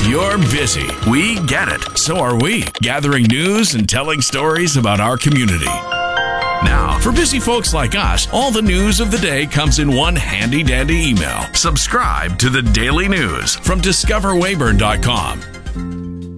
You're busy. We get it. So are we. Gathering news and telling stories about our community. Now, for busy folks like us, all the news of the day comes in one handy-dandy email. Subscribe to the Daily News from discoverweyburn.com.